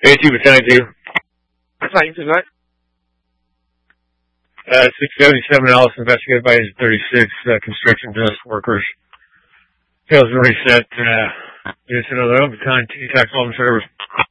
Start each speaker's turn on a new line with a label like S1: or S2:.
S1: 82 Battalion 2.
S2: That's not you tonight.
S1: 677 Alice investigated by Agent 36, construction dust workers. Tails reset, units another battalion, T-Tax Home Service.